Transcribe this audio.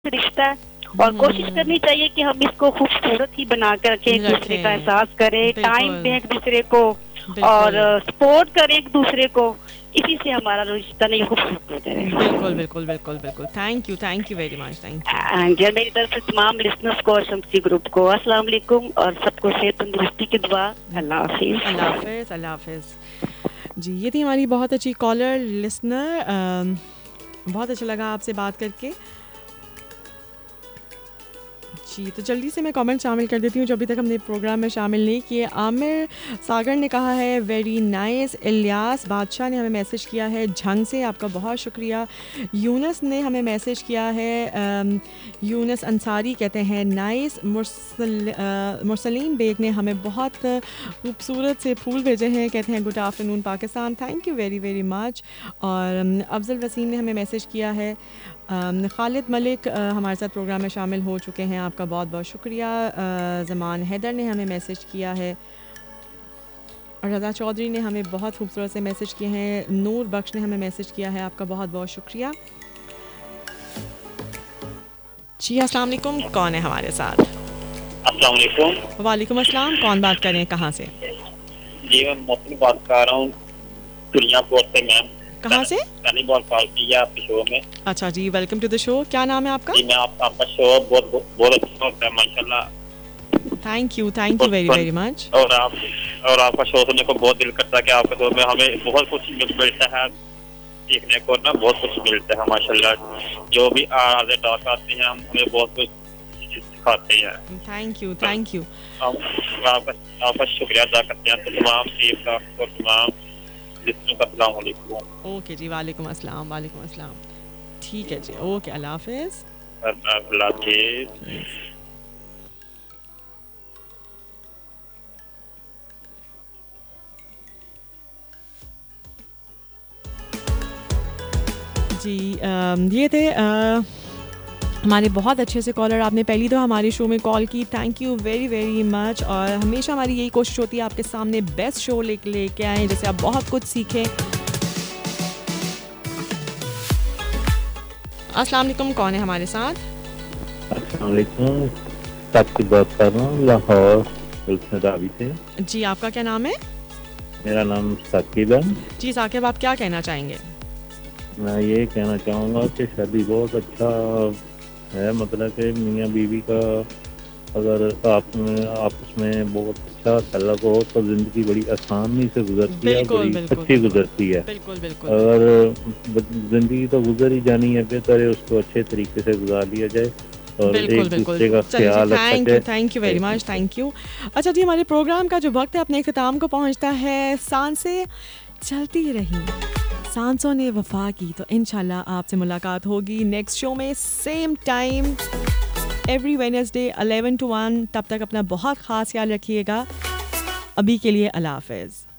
رشتہ ہے اور کوشش کرنی چاہیے کہ ہم اس کو خوبصورت ہی بنا کر رکھیں، ایک دوسرے کا احساس کریں، ٹائم دیں ایک دوسرے کو اور سپورٹ کریں ایک دوسرے کو، اسی سے ہمارا رشتہ نہیں خوبصورت ہوتا ہے. بالکل بالکل بالکل بالکل. Thank you very much. Thank you. جی میری طرف سے تمام لسنرس کو اور شمسی گروپ کو السلام علیکم اور سب کو صحت تندرستی کی دعا. اللہ حافظ. اللہ حافظ. اللہ حافظ. جی یہ تھی ہماری بہت اچھی کالر لسنر. بہت اچھا لگا آپ سے بات کر کے. جی تو جلدی سے میں کامنٹ شامل کر دیتی ہوں جو ابھی تک ہم نے پروگرام میں شامل نہیں کیے. عامر ساگر نے کہا ہے ویری نائس. الیاس بادشاہ نے ہمیں میسج کیا ہے جھنگ سے، آپ کا بہت شکریہ. یونس نے ہمیں میسج کیا ہے، یونس انصاری کہتے ہیں نائس. مرسلین بیگ نے ہمیں بہت خوبصورت سے پھول بھیجے ہیں، کہتے ہیں good after known Pakistan. Thank you very very much. اور افضل وسیم نے ہمیں میسج کیا ہے. خالد ملک ہمارے ساتھ پروگرام میں شامل ہو چکے ہیں، آپ کا بہت بہت شکریہ. زمان حیدر نے ہمیں میسج کیا ہے اور رضا چودھری نے ہمیں بہت خوبصورت سے میسج کیے ہیں. نور بخش نے ہمیں میسج کیا ہے، آپ کا بہت بہت شکریہ. جی السلام علیکم. کون ہے ہمارے ساتھ؟ السلام علیکم. وعلیکم السلام. کون بات کر رہے ہیں، کہاں سے؟ جی میں محسن بات کر رہا ہوں دنیا پور سے. میم کہاں سے؟ پہلی بار کال کی ہے آپ کے شو میں. اچھا جی ویلکم ٹو دا شو. کیا نام ہے آپ کا؟ جی میں آپ کا شو بہت اچھا ہوتا ہے ماشاء اللہ. Thank you very very much. اور آپ کا شو سننے کو بہت دل کرتا ہے کہ آپ کے شو میں ہمیں بہت کچھ ملتا ہے سیکھنے کو نا، بہت کچھ ملتا ہے ماشاء اللہ. جو بھی آگے ٹاک آتے ہیں ہمیں بہت کچھ سکھاتے ہیں. Thank you. آپ کا شکریہ ادا کرتے ہیں تمام ٹیم کا اور تمام لسنوں کا. السلام علیکم. اوکے جی وعلیکم السلام. وعلیکم السلام. ٹھیک ہے جی اوکے. اللہ حافظ. اللہ حافظ. جی یہ تھے ہمارے بہت اچھے سے کالر. آپ نے پہلی دفعہ ہمارے شو میں کال کی. Thank you very very much. اور ہمیشہ ہماری یہی کوشش ہوتی ہے آپ کے سامنے بیسٹ شو لے کے آئیں جیسے آپ بہت کچھ سیکھیں. السلام علیکم. کون ہے ہمارے ساتھ؟ السلام علیکم. سب کی بات کر رہا ہوں لاہور راوی سے. جی آپ کا کیا نام ہے؟ میرا نام ثاقب ہے. جی ثاقب آپ کیا کہنا چاہیں گے؟ میں یہ کہنا چاہوں گا کہ شادی بہت اچھا ہے، مطلب کہ میاں بیوی کا اگر آپس میں بہت اچھا تعلق ہو تو زندگی بڑی آسانی سے گزرتی ہے، بڑی اچھی گزرتی ہے. اگر زندگی تو گزر ہی جانی ہے، بہتر ہے اس کو اچھے طریقے سے گزار لیا جائے اور ایک دوسرے کا خیال رکھا جائے. Thank you very much. Thank you. اچھا جی ہمارے پروگرام کا جو وقت ہے اپنے اختتام کو پہنچتا ہے. سانسیں چلتی رہیں، سانسوں نے وفا کی. تو انشاءاللہ آپ سے ملاقات ہوگی نیکسٹ شو میں same time every Wednesday 11 to 1. تب تک اپنا بہت خاص خیال رکھیے گا. ابھی کے لیے اللہ حافظ.